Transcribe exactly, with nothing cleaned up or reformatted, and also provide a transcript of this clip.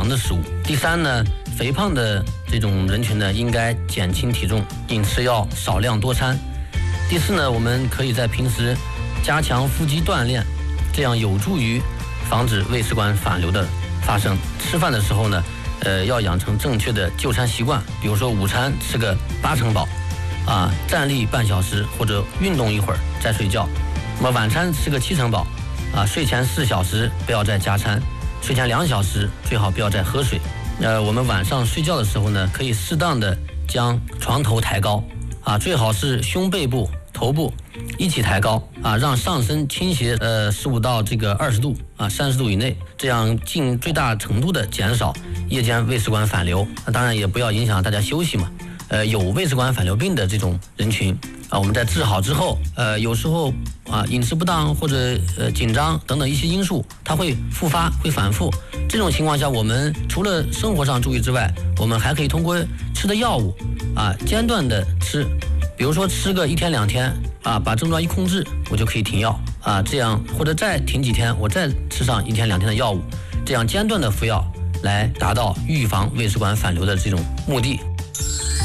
糖的食物。第三呢，肥胖的这种人群呢，应该减轻体重，饮食要少量多餐。第四呢，我们可以在平时加强腹肌锻炼，这样有助于防止胃食管反流的发生。吃饭的时候呢，呃，要养成正确的就餐习惯，比如说午餐吃个八成饱，啊，站立半小时或者运动一会儿再睡觉。那么晚餐吃个七成饱，啊，睡前四小时不要再加餐，睡前两小时最好不要再喝水。呃，我们晚上睡觉的时候呢，可以适当的将床头抬高，啊，最好是胸背部、头部一起抬高，啊，让上身倾斜呃十五到这个二十度啊，三十度以内，这样尽最大程度的减少夜间胃食管反流。那当然也不要影响大家休息嘛。呃，有胃食管反流病的这种人群啊，我们在治好之后，呃，有时候啊饮食不当或者呃紧张等等一些因素，它会复发，会反复。这种情况下，我们除了生活上注意之外，我们还可以通过吃的药物啊，间断的吃，比如说吃个一天两天啊，把症状一控制，我就可以停药啊，这样或者再停几天，我再吃上一天两天的药物，这样间断的服药，来达到预防胃食管反流的这种目的。